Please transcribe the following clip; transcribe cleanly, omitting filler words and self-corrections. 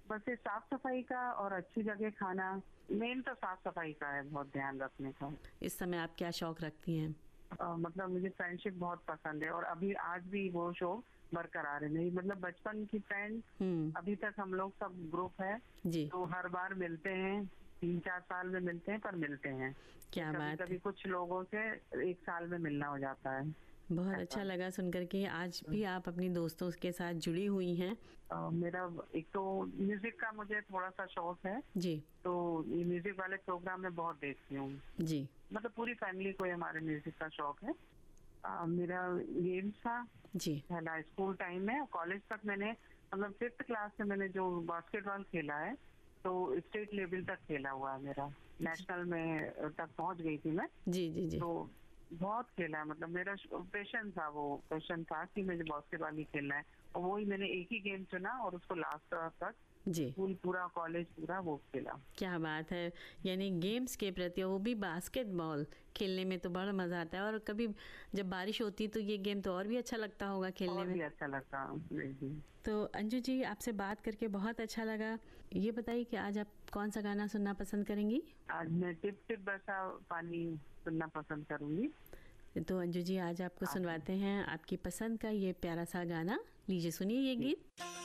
बस ये साफ सफाई का और अच्छी जगह खाना, मेन तो साफ सफाई का है, बहुत ध्यान रखने का। इस समय आप क्या शौक रखती हैं? मतलब मुझे फ्रेंडशिप बहुत पसंद है और अभी आज भी वो शौक बरकरार है। मेरी मतलब बचपन की फ्रेंड, अभी तक हम लोग सब ग्रुप है जी। तो हर बार मिलते हैं, 3-4 साल में मिलते हैं, पर मिलते हैं। क्या कभी बात कभी है। कुछ लोगों से 1 साल में मिलना हो जाता है। बहुत अच्छा लगा सुनकर कि आज भी आप अपनी दोस्तों के साथ जुड़ी हुई हैं। मेरा एक तो म्यूजिक का मुझे थोड़ा सा शौक है, जी तो ये म्यूजिक वाले प्रोग्राम में बहुत देखती हूँ। जी। मतलब पूरी फैमिली को हमारे म्यूजिक का शौक है। मेरा गेम्स था जी। पहला स्कूल टाइम में, कॉलेज तक मैंने मतलब 5th क्लास से मैंने जो बास्केटबॉल खेला है तो स्टेट लेवल तक खेला हुआ है मेरा, नेशनल में तक पहुंच गई थी मैं। जी जी जी। तो बहुत खेला है, मतलब मेरा पैशन था, वो पैशन था कि मुझे बास्केटबॉल ही खेलना है और वही मैंने एक ही गेम चुना और उसको लास्ट तक जी। स्कूल पूरा कॉलेज पूरा वो खेला। क्या बात है। यानी गेम्स के प्रति, वो भी बास्केटबॉल खेलने में तो बड़ा मजा आता है, और कभी जब बारिश होती तो ये गेम तो और भी अच्छा लगता होगा खेलने और में। भी अच्छा लगता। तो अंजू जी, आपसे बात करके बहुत अच्छा लगा। ये बताइए कि आज आप कौन सा गाना सुनना पसंद करेंगी? आज मैं टिप टिप बरसा पानी सुनना पसंद करूंगी। तो अंजू जी, आज आपको सुनवाते हैं आपकी पसंद का ये प्यारा सा गाना। लीजिए सुनिए ये गीत।